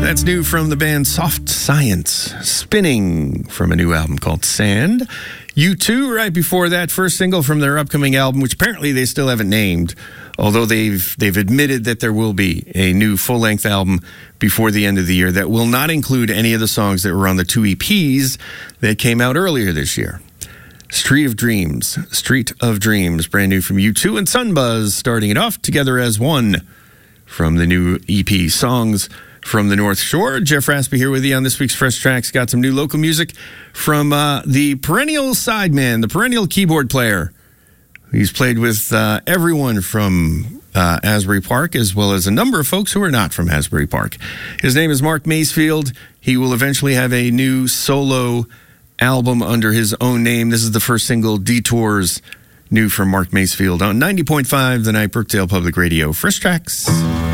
That's new from the band Soft Science, Spinning, from a new album called Sand. U2, right before that, first single from their upcoming album, which apparently they still haven't named, although they've admitted that there will be a new full-length album before the end of the year that will not include any of the songs that were on the 2 EPs that came out earlier this year. Street of Dreams, brand new from U2, and Sunbuzz starting it off, Together as One, from the new EP, Songs from the North Shore. Jeff Raspy here with you on this week's Fresh Tracks. Got some new local music from the perennial sideman, the perennial keyboard player. He's played with everyone from Asbury Park, as well as a number of folks who are not from Asbury Park. His name is Mark Masefield. He will eventually have a new solo album under his own name. This is the first single, Detours, new from Mark Masefield on 90.5 The Night, Brookdale Public Radio. Fresh Tracks.